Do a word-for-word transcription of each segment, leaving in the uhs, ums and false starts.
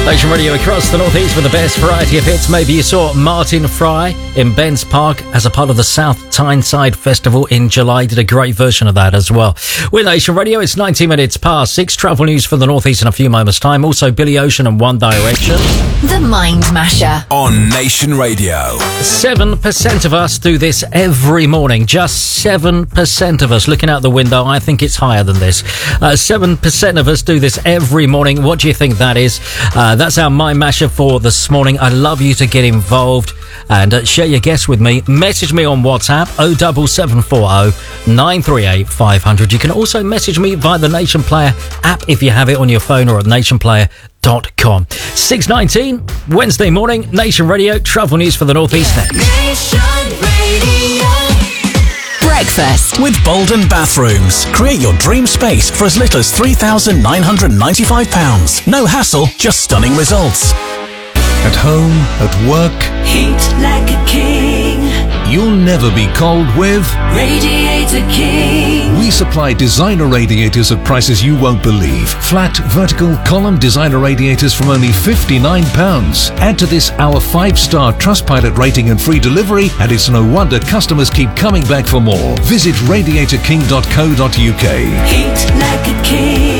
Nation Radio across the northeast with the best variety of hits. Maybe you saw Martin Fry in Ben's Park as a part of the South Tyneside Festival in July. Did a great version of that as well. With Nation Radio, it's ninety minutes past six. Travel news for the northeast in a few moments' time. Also, Billy Ocean and One Direction. The Mind Masher on Nation Radio. Seven percent of us do this every morning. Just seven percent of us. Looking out the window, I think it's higher than this. Uh, seven percent of us do this every morning. What do you think that is? Uh, that's our Mind Masher for this morning. I'd love you to get involved and uh, share your guess with me. Message me on WhatsApp oh seven seven four oh nine three eight five hundred. You can also message me via the Nation Player app if you have it on your phone, or at nation player dot com. six nineteen, Wednesday morning, Nation Radio, travel news for the northeast next. Nation Radio. Breakfast with Bolden Bathrooms. Create your dream space for as little as three thousand nine hundred ninety-five pounds. No hassle, just stunning results. At home, at work, heat like a king. You'll never be cold with Radiator King. We supply designer radiators at prices you won't believe. Flat, vertical, column designer radiators from only fifty-nine pounds. Add to this our five-star Trustpilot rating and free delivery, and it's no wonder customers keep coming back for more. Visit radiator king dot co dot uk. Heat like a king.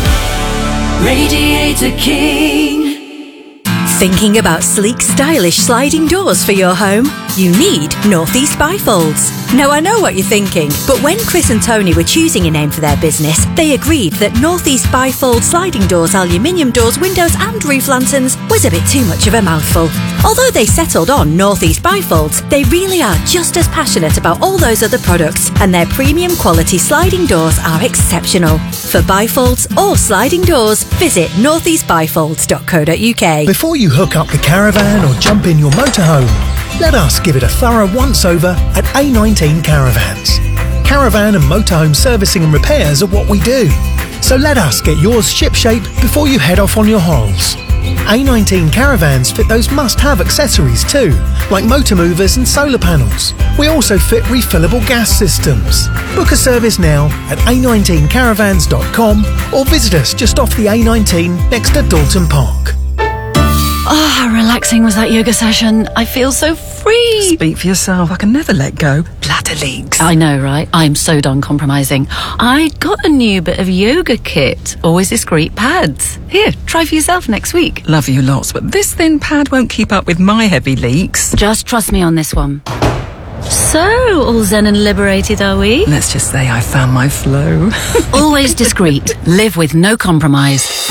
Radiator King. Thinking about sleek, stylish sliding doors for your home? You need Northeast Bifolds. Now, I know what you're thinking, but when Chris and Tony were choosing a name for their business, they agreed that Northeast Bifold sliding doors, aluminium doors, windows and roof lanterns was a bit too much of a mouthful. Although they settled on Northeast Bifolds, they really are just as passionate about all those other products, and their premium quality sliding doors are exceptional. For bifolds or sliding doors, visit northeast bifolds dot co dot uk. Before you hook up the caravan or jump in your motorhome, let us give it a thorough once-over at A nineteen Caravans. Caravan and motorhome servicing and repairs are what we do. So let us get yours shipshape before you head off on your holes. A nineteen Caravans fit those must-have accessories too, like motor movers and solar panels. We also fit refillable gas systems. Book a service now at a nineteen caravans dot com or visit us just off the A nineteen next to Dalton Park. Oh, how relaxing was that yoga session. I feel so free. Speak for yourself. I can never let go. Bladder leaks. I know, right? I'm so done compromising. I got a new bit of yoga kit. Always discreet pads. Here, try for yourself next week. Love you lots, but this thin pad won't keep up with my heavy leaks. Just trust me on this one. So, all zen and liberated, are we? Let's just say I found my flow. Always discreet. Live with no compromise.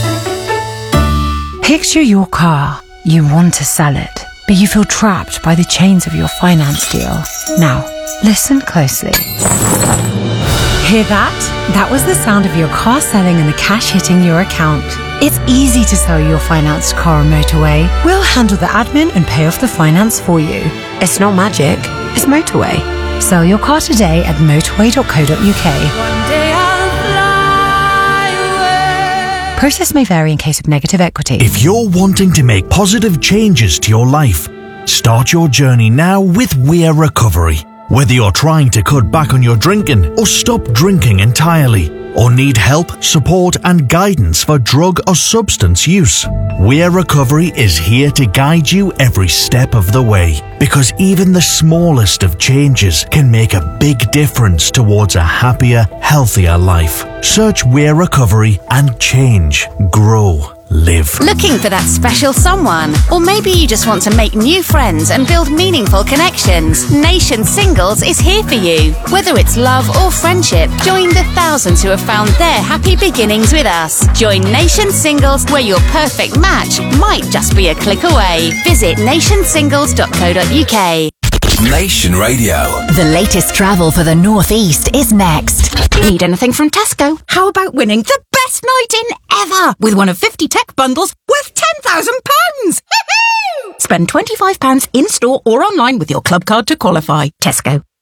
Picture your car. You want to sell it, but you feel trapped by the chains of your finance deal. Now, listen closely. Hear that? That was the sound of your car selling and the cash hitting your account. It's easy to sell your financed car on Motorway. We'll handle the admin and pay off the finance for you. It's not magic, it's Motorway. Sell your car today at motorway dot co dot uk. One day I'll fly away. Process may vary in case of negative equity. If you're wanting to make positive changes to your life, start your journey now with Weir Recovery. Whether you're trying to cut back on your drinking or stop drinking entirely, or need help, support and guidance for drug or substance use, Weir Recovery is here to guide you every step of the way. Because even the smallest of changes can make a big difference towards a happier, healthier life. Search Weir Recovery and change, grow, live. Looking for that special someone? Or maybe you just want to make new friends and build meaningful connections? Nation Singles is here for you. Whether it's love or friendship, join the thousands who have found their happy beginnings with us. Join Nation Singles, where your perfect match might just be a click away. Visit nation singles dot co dot uk. Nation Radio. The latest travel for the northeast is next. Need anything from Tesco? How about winning the best night in ever with one of fifty tech bundles worth ten thousand pounds? Spend twenty-five pounds in-store or online with your club card to qualify. Tesco.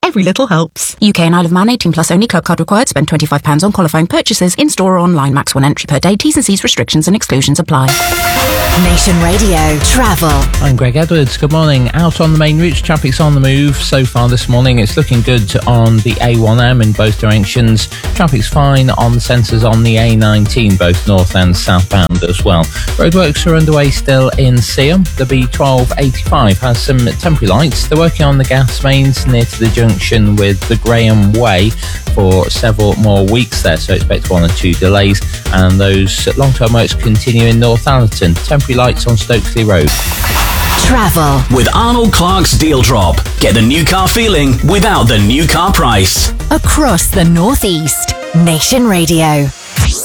Every little helps. U K and Isle of Man, eighteen plus only, club card required. Spend twenty-five pounds on qualifying purchases, in-store or online. Max one entry per day. T's and C's, restrictions and exclusions apply. Nation Radio Travel. I'm Greg Edwards. Good morning. Out on the main routes, traffic's on the move so far this morning. It's looking good on the A one M in both directions. Traffic's fine on the sensors on the A nineteen, both north and southbound as well. Roadworks are underway still in Seaham. The B twelve eighty-five has some temporary lights. They're working on the gas mains near to the junction with the Graham Way for several more weeks there, so expect one or two delays. And those long-term works continue in Northallerton. Temporary lights on Stokesley Road. Travel with Arnold Clark's Deal Drop. Get the new car feeling without the new car price. across the Northeast. Nation Radio.